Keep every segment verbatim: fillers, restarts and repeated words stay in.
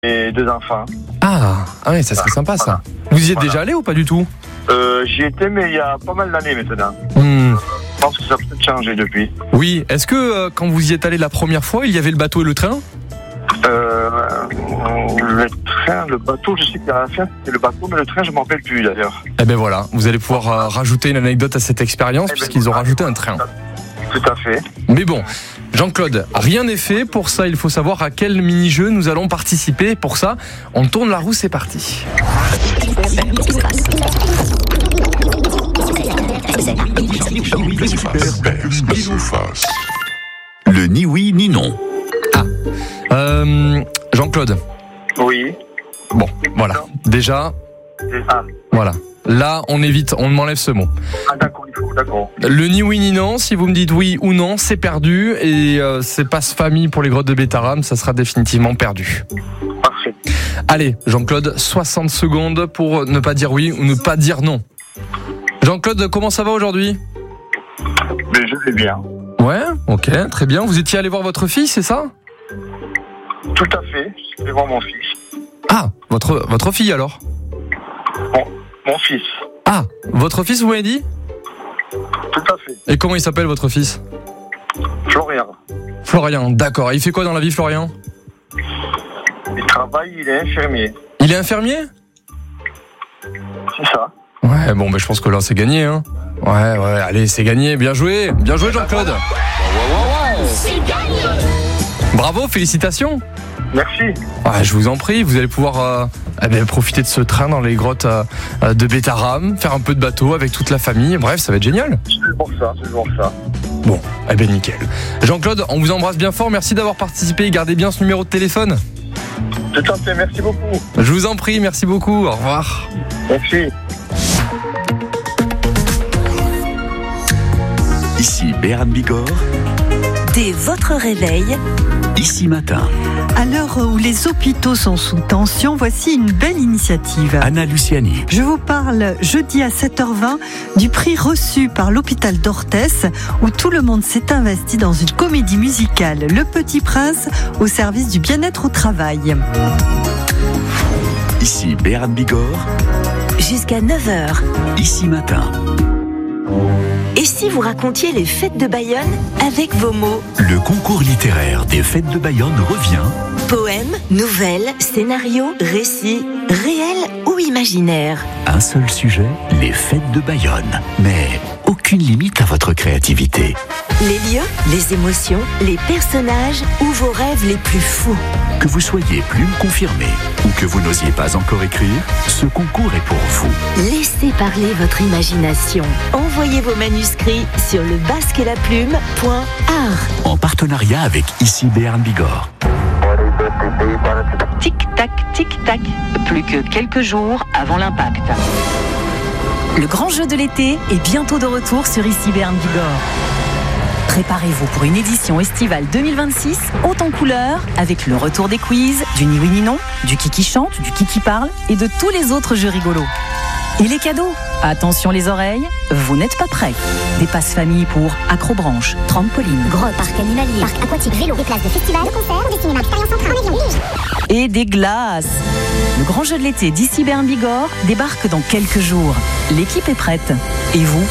et deux enfants. Ah, ah ouais, ça serait sympa ça. Vous y êtes Voilà. déjà allé ou pas du tout? Euh, j'y étais, mais il y a pas mal d'années maintenant. Hmm. Je pense que ça a peut-être changé depuis. Oui, est-ce que euh, quand vous y êtes allé la première fois, il y avait le bateau et le train? Euh, le train, le bateau, je sais qu'il y a la fin, c'était le bateau, mais le train, je m'en rappelle plus d'ailleurs. Eh ben voilà, vous allez pouvoir euh, rajouter une anecdote à cette expérience Eh ben, puisqu'ils ont rajouté un train. Tout à fait. Mais bon, Jean-Claude, rien n'est fait. Pour ça, il faut savoir à quel mini-jeu nous allons participer. Pour ça, on tourne la roue, c'est parti. Le ni oui ni non. Euh, Jean-Claude, Oui. bon, voilà. Déjà, C'est ça. voilà. Là, on évite, on m'enlève ce mot. Ah d'accord, il faut, d'accord. Le ni oui ni non, si vous me dites oui ou non, c'est perdu. Et euh, c'est passe-famille pour les grottes de Bétarame, ça sera définitivement perdu. Parfait. Allez, Jean-Claude, soixante secondes pour ne pas dire oui ou ne pas dire non. Jean-Claude, comment ça va aujourd'hui? Mais je vais bien. Ouais, ok, très bien. Vous étiez allé voir votre fille, c'est ça? Tout à fait. Je vais voir mon fils. Ah, votre, votre fille alors? Bon, mon fils. Ah, votre fils, vous m'avez dit? Tout à fait. Et comment il s'appelle votre fils? Florian. Florian, d'accord. Et il fait quoi dans la vie, Florian? Il travaille, il est infirmier. Il est infirmier? C'est ça. Ouais, bon, ben je pense que là, c'est gagné, hein. Ouais, ouais, allez, c'est gagné. Bien joué. Bien joué, Jean-Claude. Bravo, félicitations. Merci. Ouais, je vous en prie, vous allez pouvoir euh, eh bien, profiter de ce train dans les grottes euh, de Bétarame, faire un peu de bateau avec toute la famille. Bref, ça va être génial. C'est pour ça, c'est pour ça. Bon, eh ben nickel. Jean-Claude, on vous embrasse bien fort. Merci d'avoir participé. Gardez bien ce numéro de téléphone. Tout à fait, merci beaucoup. Je vous en prie, merci beaucoup. Au revoir. Merci. Ici Béarn Bigorre, Dès votre réveil, ici matin. À l'heure où les hôpitaux sont sous tension, voici une belle initiative. Anna Luciani. Je vous parle jeudi à sept heures vingt du prix reçu par l'hôpital d'Orthès où tout le monde s'est investi dans une comédie musicale Le Petit Prince au service du bien-être au travail. Ici Béarn Bigorre, jusqu'à neuf heures. ici matin. Et si vous racontiez les fêtes de Bayonne avec vos mots? Le concours littéraire des fêtes de Bayonne revient. Poèmes, nouvelles, scénarios, récits, réels ou imaginaires? Un seul sujet, les fêtes de Bayonne. Mais aucune limite à votre créativité. Les lieux, les émotions, les personnages ou vos rêves les plus fous. Que vous soyez plume confirmée ou que vous n'osiez pas encore écrire, ce concours est pour vous. Laissez parler votre imagination. Envoyez vos manuscrits sur le basque et la plume point art. En partenariat avec Ici Béarn Bigorre. Tic-tac, tic-tac. Plus que quelques jours avant l'impact. Le grand jeu de l'été est bientôt de retour sur Ici Béarn Bigorre. Préparez-vous pour une édition estivale deux mille vingt-six haute en couleurs avec le retour des quiz, du ni oui ni non, du qui qui chante, du qui qui parle et de tous les autres jeux rigolos. Et les cadeaux? Attention les oreilles, vous n'êtes pas prêts. Des passes famille pour acrobranche, trampoline, Grotte, parc animalier, parc aquatique, vélo, des places de festival, de concert, des cinémas, expériences en train, en avion. et des glaces. Le grand jeu de l'été d'Ici Béarn Bigorre débarque dans quelques jours. L'équipe est prête. Et vous?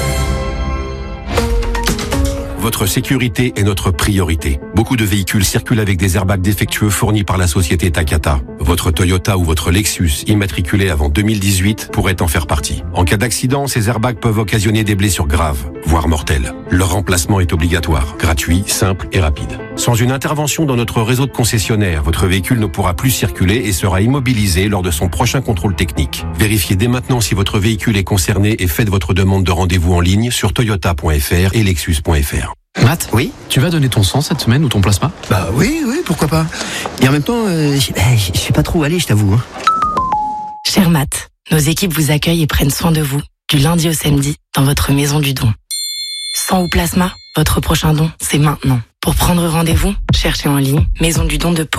Votre sécurité est notre priorité. Beaucoup de véhicules circulent avec des airbags défectueux fournis par la société Takata. Votre Toyota ou votre Lexus, immatriculé avant deux mille dix-huit, pourrait en faire partie. En cas d'accident, ces airbags peuvent occasionner des blessures graves, voire mortelles. Leur remplacement est obligatoire, gratuit, simple et rapide. Sans une intervention dans notre réseau de concessionnaires, votre véhicule ne pourra plus circuler et sera immobilisé lors de son prochain contrôle technique. Vérifiez dès maintenant si votre véhicule est concerné et faites votre demande de rendez-vous en ligne sur toyota point f r et lexus point f r. Matt, oui, tu vas donner ton sang cette semaine ou ton plasma? Bah oui, oui, pourquoi pas. Et en même temps, euh, je sais pas trop où aller, je t'avoue. Hein. Cher Matt, nos équipes vous accueillent et prennent soin de vous, du lundi au samedi, dans votre maison du don. Sang ou plasma, votre prochain don, c'est maintenant. Pour prendre rendez-vous, cherchez en ligne Maison du don de Pau.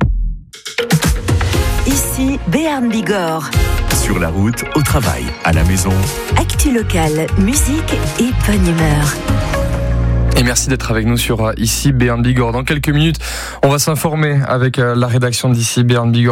Ici Béarn Bigorre. Sur la route, au travail, à la maison. Actu locale, musique et bonne humeur. Et merci d'être avec nous sur Ici Béarn Bigorre. Dans quelques minutes, on va s'informer avec la rédaction d'Ici Béarn Bigorre.